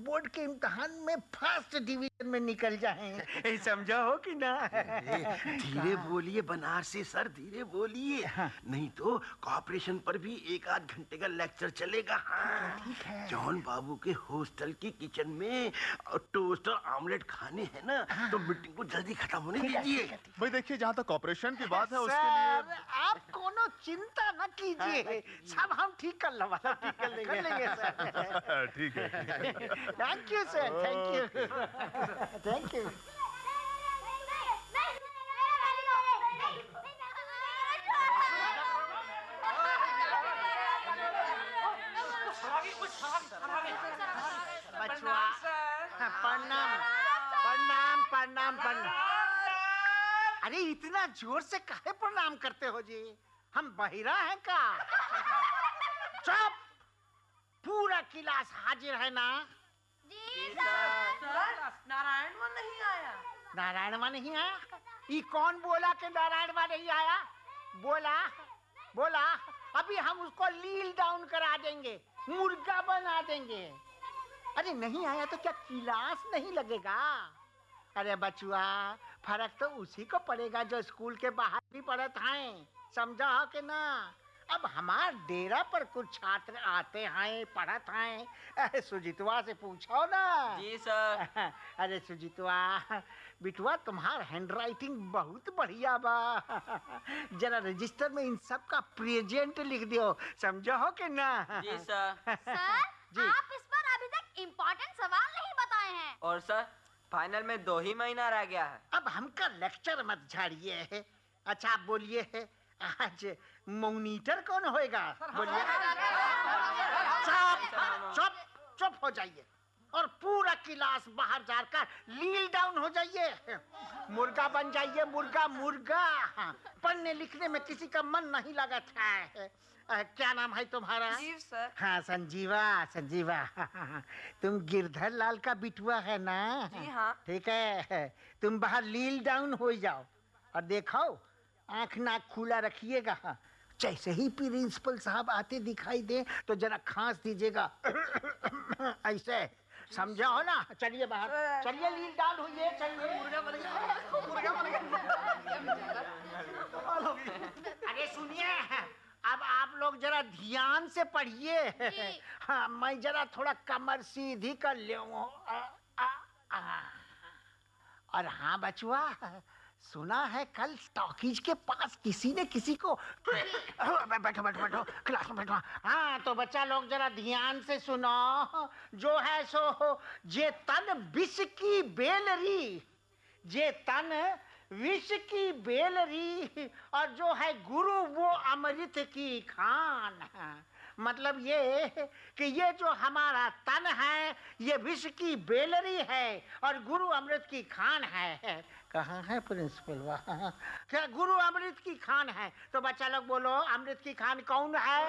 Board के इम्तिहान में फर्स्ट डिवीजन में निकल जाएं। समझा हो कि ना? धीरे बोलिए बनारसी सर, धीरे बोलिए। हाँ। नहीं तो कॉर्पोरेशन पर भी 1-8 घंटे का लेक्चर चलेगा। हाँ। ठीक है। जॉन बाबू के हॉस्टल की किचन में टोस्ट और ऑमलेट खाने हैं ना। हाँ। तो मीटिंग को जल्दी खत्म होने दीजिए। भाई देखिए, जहाँ तक कॉर्पोरेशन की बात है उसके लिए आप कोनो चिंता न कीजिए, सब हम ठीक कर लेंगे। सर ठीक है। Thank you sir, thank you, thank you. प्रणाम प्रणाम प्रणाम प्रणाम। अरे इतना जोर से काहे प्रणाम करते हो जी? हम बहिरा हैं का? चुप! पूरा क्लास हाजिर है ना? जी सर। नारायण वन नहीं आया। नारायण वन नहीं आया? ये कौन बोला कि नारायण वन नहीं आया? बोला बोला अभी हम उसको लील डाउन करा देंगे, मुर्गा बना देंगे। अरे नहीं आया तो क्या क्लास नहीं लगेगा? अरे बचुआ, फर्क तो उसी को पड़ेगा जो स्कूल के बाहर भी पढ़त हैं। समझा हो कि ना? अब हमारे डेरा पर कुछ छात्र आते हैं, पढ़त हैं। सुजीतवा से पूछो ना। जी सर। अरे सुजीतवा, बिटवा तुम्हार हैंड राइटिंग बहुत बढ़िया बा। जरा रजिस्टर में इन सब का प्रेजेंट लिख दियो। समझो हो कि ना? जी सर। सर जी। आप इस पर अभी तक इम्पोर्टेंट सवाल नहीं बताए हैं। और सर फाइनल में 2 ही महीना रह गया है। अब हमका लेक्चर मत झाड़िए। अच्छा आप बोलिए, आज मॉनिटर कौन होएगा? बोलिए। चुप चुप चुप हो जाइए और पूरा क्लास बाहर जाकर लील डाउन हो जाइए। मुर्गा बन जाइए, मुर्गा मुर्गा। पढ़ने लिखने में किसी का मन नहीं लगता है। क्या नाम है तुम्हारा? संजीव सर। हाँ संजीवा, संजीवा। तुम गिरधर लाल का बिटुआ है ना? जी हाँ। ठीक है, तुम बाहर लील डाउन हो जाओ और देखो आंख नाक खुला रखिएगा। जैसे ही प्रिंसिपल साहब आते दिखाई दे तो जरा खांस दीजिएगा। ऐसे समझा हो ना? चलिए बाहर, चलिए लील डाउन होइए, चलिए। मुर्गा अरे सुनिए, अब आप लोग जरा ध्यान से पढ़िए। हाँ, मैं जरा थोड़ा कमर सीधी कर लूं। और हाँ बचुआ, सुना है कल टॉकीज के पास किसी ने किसी को बैठो बैठो बैठो, क्लास में बैठो। हाँ तो बच्चा लोग जरा ध्यान से सुनो। जो है सो जे तन विष की बेलरी, जे तन विष की बेलरी, और जो है गुरु वो अमृत की खान। मतलब ये कि ये जो हमारा तन है ये विष की बेलरी है और गुरु अमृत की खान है। कहाँ है प्रिंसिपल? वहाँ क्या गुरु अमृत की खान है? तो बच्चा लोग बोलो, अमृत की खान कौन है?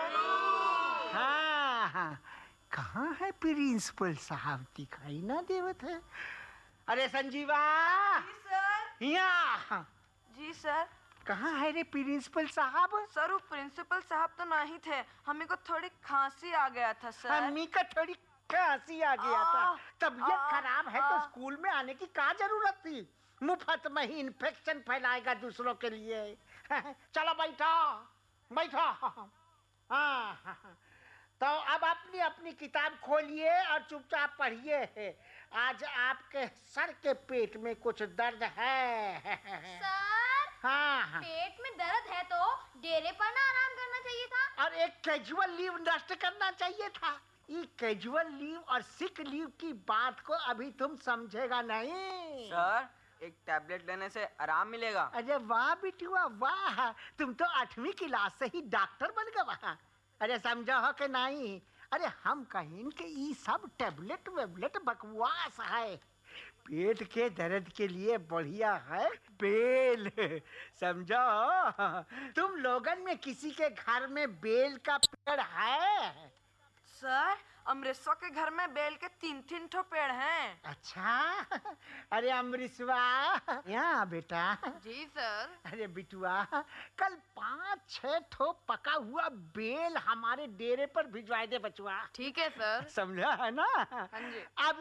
हाँ हाँ, कहाँ है प्रिंसिपल साहब? दिखाई ना देवत है। अरे संजीवा। जी सर। यहाँ। जी सर। कहाँ है रे प्रिंसिपल साहब? सर वो प्रिंसिपल साहब तो नहीं थे, हमें को थोड़ी खांसी आ गया था सर। हमें का थोड़ी खांसी आ गया था। तबीयत खराब है तो स्कूल में आने की क्या जरूरत थी? मुफ्त में ही इन्फेक्शन फैलाएगा दूसरों के लिए। चलो बैठो बैठो। हाँ, तो अब अपनी अपनी किताब खोलिए और चुपचाप पढ़िए। आज आपके सर के पेट में कुछ दर्द है। सर, हाँ, पेट में दर्द है तो डेरे पर ना आराम करना चाहिए था और एक कैजुअल लीव नष्ट करना चाहिए था। ये कैजुअल लीव और सिक लीव की बात को अभी तुम समझेगा नहीं। सर एक टैबलेट लेने से आराम मिलेगा। अरे वाह बिटिया वाह, तुम तो 8वीं क्लास से ही डॉक्टर बन गए। अरे समझो हो कि नहीं? अरे हम कहें कि ये सब टैबलेट वेबलेट बकवास है। पेट के दर्द के लिए बढ़िया है बेल। समझो? तुम लोगन में किसी के घर में बेल का पेड़ है? सर अमृतसर के घर में बेल के 3-3 ठो पेड़ हैं। अच्छा, अरे अमृतवा यहाँ बेटा। जी सर। अरे बिटुआ, कल 5-6 ठो पका हुआ बेल हमारे डेरे पर भिजवा दे बचुआ। ठीक है सर। समझा है ना? हाँ जी। अब